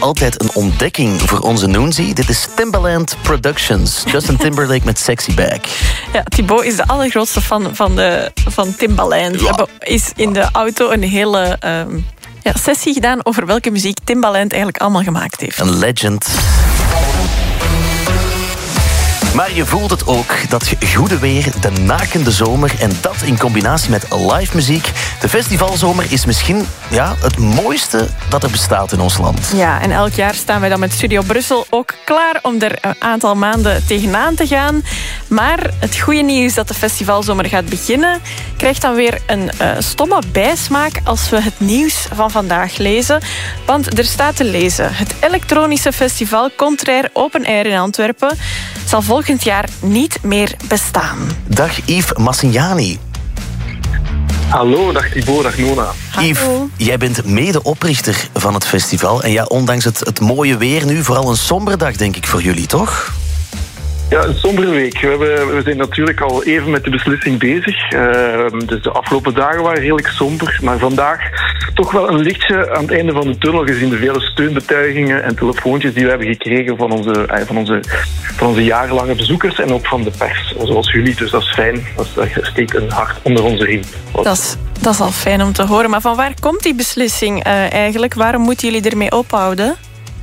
altijd een ontdekking voor onze Noonzie. Dit is Timbaland Productions. Justin Timberlake met Sexy Back. Ja, Thibaut is de allergrootste fan van Timbaland. We hebben is in de auto een hele sessie gedaan over welke muziek Timbaland eigenlijk allemaal gemaakt heeft. Een legend. Maar je voelt het ook, dat goede weer, de nakende zomer en dat in combinatie met live muziek. De festivalzomer is misschien het mooiste dat er bestaat in ons land. Ja, en elk jaar staan wij dan met Studio Brussel ook klaar om er een aantal maanden tegenaan te gaan. Maar het goede nieuws dat de festivalzomer gaat beginnen, krijgt dan weer een stomme bijsmaak als we het nieuws van vandaag lezen. Want er staat te lezen, het elektronische festival Contraire Open Air in Antwerpen zal volgend jaar niet meer bestaan. Dag Yves Massignani. Hallo, dag Thibaut, dag Nona. Yves, jij bent medeoprichter van het festival. En ja, ondanks het mooie weer nu, vooral een sombere dag denk ik voor jullie, toch? Ja, een sombere week. We zijn natuurlijk al even met de beslissing bezig. Dus de afgelopen dagen waren redelijk somber. Maar vandaag toch wel een lichtje aan het einde van de tunnel, gezien de vele steunbetuigingen en telefoontjes die we hebben gekregen van onze jarenlange bezoekers en ook van de pers, zoals jullie. Dus dat is fijn. Dat steekt een hart onder onze riem. Dat is al fijn om te horen. Maar van waar komt die beslissing eigenlijk? Waarom moeten jullie ermee ophouden?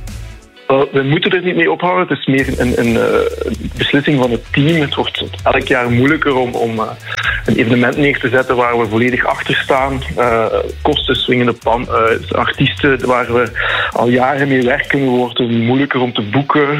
We moeten er niet mee ophouden. Het is meer een beslissing van het team. Het wordt elk jaar moeilijker om een evenement neer te zetten waar we volledig achter staan. Kosten swingende artiesten waar we al jaren mee werken, wordt het moeilijker om te boeken.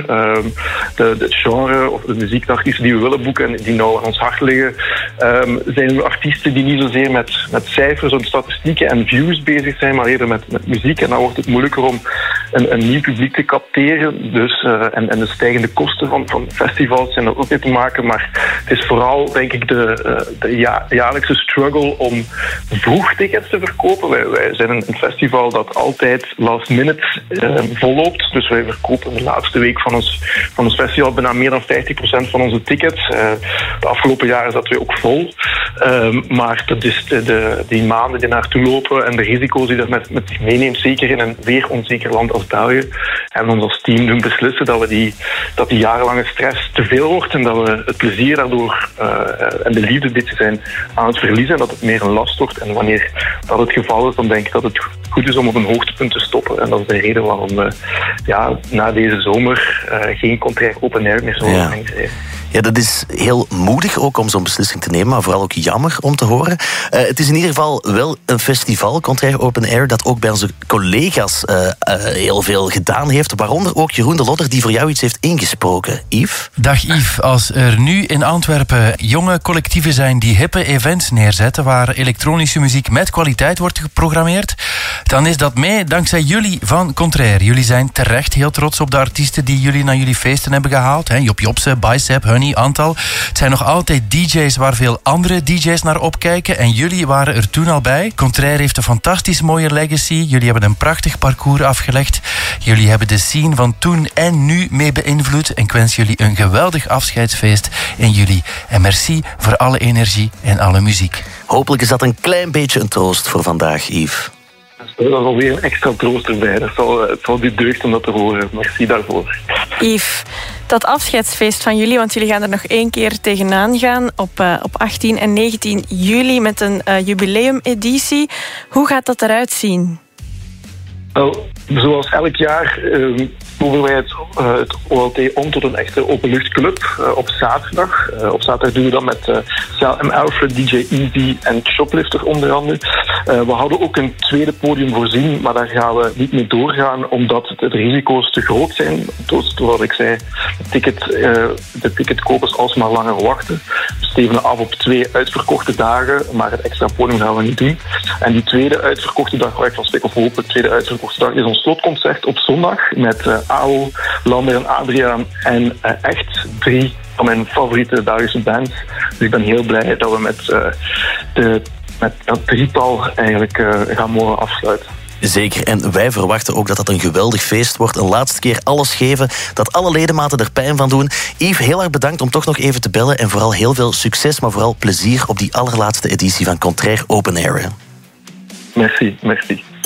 De genre of de muziekartiesten die we willen boeken en die nou aan ons hart liggen, zijn artiesten die niet zozeer met cijfers en statistieken en views bezig zijn, maar eerder met muziek. En dan wordt het moeilijker om een nieuw publiek te capteren. Dus, en de stijgende kosten van festivals zijn er ook mee te maken. Maar het is vooral, denk ik, de jaarlijkse struggle om vroeg tickets te verkopen. Wij zijn een festival dat altijd last minute volloopt. Dus wij verkopen de laatste week van ons festival bijna meer dan 50% van onze tickets. De afgelopen jaren zaten we ook vol. Maar dat is die maanden die naartoe lopen en de risico's die dat met zich meeneemt, zeker in een weer onzeker land als België, hebben we ons als team doen beslissen dat die jarenlange stress te veel wordt en dat we het plezier daardoor en de liefde dit zijn aan het verliezen en dat het meer een last wordt. En wanneer dat het geval is, dan denk ik dat het goed is om op een hoogtepunt te stoppen. En dat is de reden waarom we na deze zomer geen Contraire Open Air meer zullen organiseren. Ja, dat is heel moedig ook om zo'n beslissing te nemen, maar vooral ook jammer om te horen. Het is in ieder geval wel een festival, Contraire Open Air, dat ook bij onze collega's heel veel gedaan heeft. Waaronder ook Jeroen de Lodder, die voor jou iets heeft ingesproken. Yves? Dag Yves. Als er nu in Antwerpen jonge collectieven zijn die hippe events neerzetten waar elektronische muziek met kwaliteit wordt geprogrammeerd, dan is dat mee dankzij jullie van Contraire. Jullie zijn terecht heel trots op de artiesten die jullie naar jullie feesten hebben gehaald. Job Jobse, Bicep, Honey, Antal. Het zijn nog altijd DJ's waar veel andere DJ's naar opkijken en jullie waren er toen al bij. Contraire heeft een fantastisch mooie legacy. Jullie hebben een prachtig parcours afgelegd. Jullie hebben de scene van toen en nu mee beïnvloed en ik wens jullie een geweldig afscheidsfeest in juli. En merci voor alle energie en alle muziek. Hopelijk is dat een klein beetje een troost voor vandaag, Yves. Dat is alweer een extra troost erbij. Het zal die deugd om dat te horen. Merci daarvoor. Yves, dat afscheidsfeest van jullie, want jullie gaan er nog 1 keer tegenaan gaan op 18 en 19 juli met een jubileumeditie. Hoe gaat dat eruit zien? Wel, zoals elk jaar voeren wij het OLT om tot een echte openluchtclub op zaterdag. Op zaterdag doen we dat met Sal M. Alfred, DJ Easy en Shoplifter onder andere. We hadden ook een tweede podium voorzien, maar daar gaan we niet mee doorgaan omdat de risico's te groot zijn. Zoals ik zei, de ticketkopers alsmaar langer wachten. We stevenen af op 2 uitverkochte dagen, maar het extra podium gaan we niet doen. En die tweede uitverkochte dag, waar ik van spreek, of hopelijk tweede uitverkochte dag, is ons slotconcert op zondag met AO, Lander en Adriaan en echt 3 van mijn favoriete Belgische bands. Dus ik ben heel blij dat we met dat drietal eigenlijk gaan mogen afsluiten. Zeker, en wij verwachten ook dat dat een geweldig feest wordt. Een laatste keer alles geven, dat alle ledematen er pijn van doen. Yves, heel erg bedankt om toch nog even te bellen en vooral heel veel succes, maar vooral plezier op die allerlaatste editie van Contraire Open Air. Merci.